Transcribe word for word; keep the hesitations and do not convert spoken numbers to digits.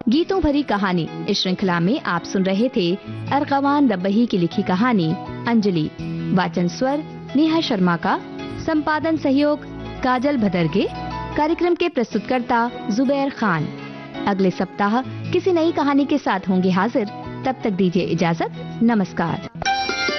गीतों भरी कहानी इस श्रृंखला में आप सुन रहे थे अरगवान रब्बही की लिखी कहानी अंजलि। वाचन स्वर नेहा शर्मा का, संपादन सहयोग काजल भदरगे। कार्यक्रम के प्रस्तुतकर्ता जुबैर खान। अगले सप्ताह किसी नई कहानी के साथ होंगे हाजिर। तब तक दीजिए इजाजत। नमस्कार।